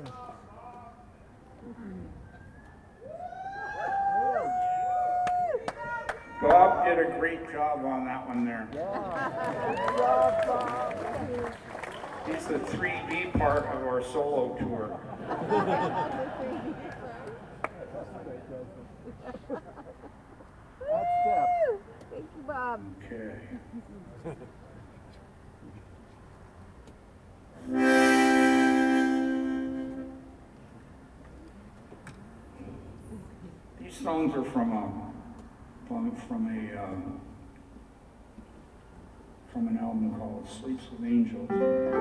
Bob did a great job on that one there. He's the 3D part of our solo tour. Thank you, Bob. Okay. These songs are from an album called Sleeps with Angels.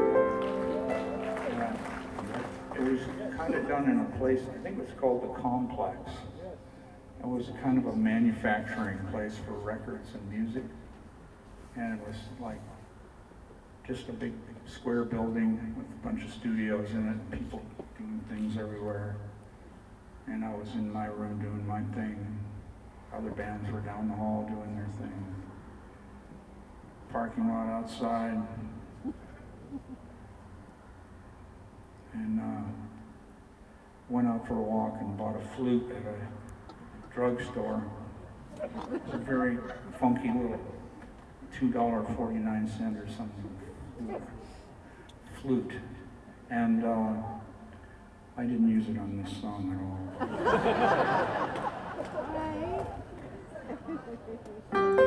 It was kind of done in a place, I think it was called the Complex. It was kind of a manufacturing place for records and music. And it was like just a big square building with a bunch of studios in it, people doing things everywhere. And I was in my room doing my thing. Other bands were down the hall doing their thing. Parking lot outside. And went out for a walk and bought a flute at a drugstore. It's a very funky little $2.49 or something flute. And I didn't use it on this song at all.